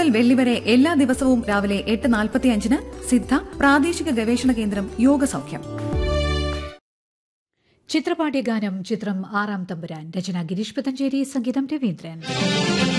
മുതൽ വെള്ളി വരെ എല്ലാ ദിവസവും രാവിലെ 8:45 സിദ്ധ പ്രാദേശിക ഗവേഷണ കേന്ദ്രം യോഗസൗഖ്യം. ചിത്രപാഠ്യ ഗാനം ചിത്രം ആറാം തമ്പുരാൻ. രചന ഗിരീഷ് പതഞ്ചേരി, സംഗീതം രവീന്ദ്രൻ.